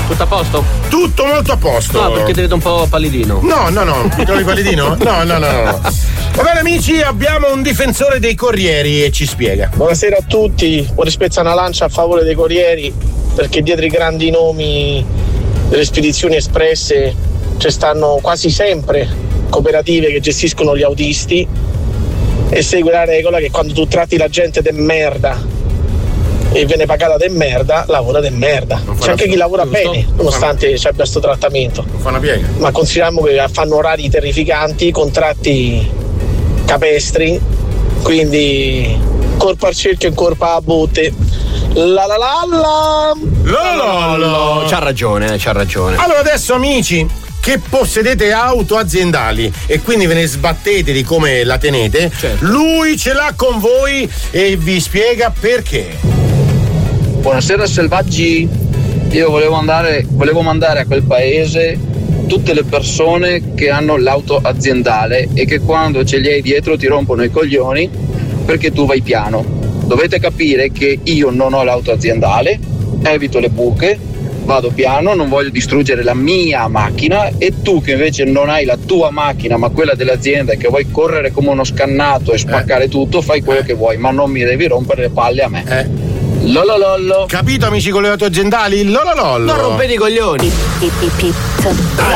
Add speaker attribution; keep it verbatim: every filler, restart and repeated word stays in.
Speaker 1: Tutto a posto?
Speaker 2: Tutto molto a posto.
Speaker 1: No, perché ti vedo un po' pallidino.
Speaker 2: No, no, no. Mi trovi pallidino? No, no, no, no. Va bene amici, abbiamo un difensore dei corrieri e ci spiega.
Speaker 3: Buonasera a tutti, vorrei spezzare una lancia a favore dei corrieri perché dietro i grandi nomi delle spedizioni espresse ci stanno quasi sempre cooperative che gestiscono gli autisti e segue la regola che quando tu tratti la gente de merda e viene pagata de merda, lavora de merda. C'è anche chi lavora bene nonostante ci abbia questo trattamento.
Speaker 2: Non fa una piega.
Speaker 3: Ma consideriamo che fanno orari terrificanti, contratti capestri, quindi corpo al cerchio e corpo a botte. La la la la
Speaker 2: la la la.
Speaker 1: C'ha ragione, c'ha ragione.
Speaker 2: Allora adesso amici che possedete auto aziendali e quindi ve ne sbattete di come la tenete, certo. Lui ce l'ha con voi e vi spiega perché.
Speaker 4: Buonasera selvaggi, io volevo andare, volevo mandare a quel paese tutte le persone che hanno l'auto aziendale e che quando ce li hai dietro ti rompono i coglioni perché tu vai piano. Dovete capire che io non ho l'auto aziendale, evito le buche, vado piano, non voglio distruggere la mia macchina e tu che invece non hai la tua macchina ma quella dell'azienda e che vuoi correre come uno scannato e spaccare eh. tutto, fai quello eh. che vuoi, ma non mi devi rompere le palle a me.
Speaker 2: Eh.
Speaker 4: Lololollo.
Speaker 2: Capito amici con le auto aziendali? Lololollo.
Speaker 1: Non rompete i coglioni.